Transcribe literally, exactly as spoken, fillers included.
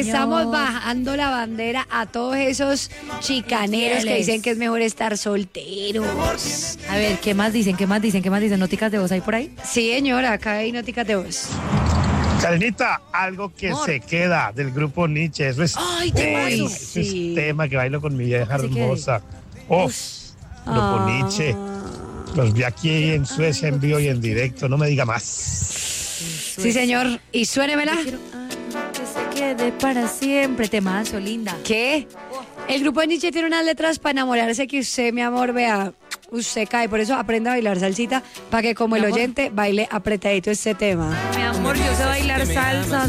estamos bajando la bandera a todos esos chicaneros que dicen que es mejor estar solteros. A ver, ¿qué más dicen? ¿Qué más dicen? ¿Qué más dicen? ¿Nóticas de voz hay por ahí? Sí, señora, acá hay noticas de voz. Karenita, algo que Amor. se queda del grupo Nietzsche, eso es Ay, tema, temazo. eso Sí. es tema que bailo con mi vieja Así que- hermosa. Uf, grupo Ah. Nietzsche, los vi aquí en Suecia en vivo y en directo, no me diga más. Sí, señor. Y suénemela. Quiero algo que se quede para siempre. Temazo, linda. ¿Qué? El grupo de Nietzsche tiene unas letras para enamorarse que usted, mi amor, vea, usted cae. Por eso aprenda a bailar salsita para que como el Mi amor. oyente baile apretadito este tema. Mi amor, yo sé bailar salsa.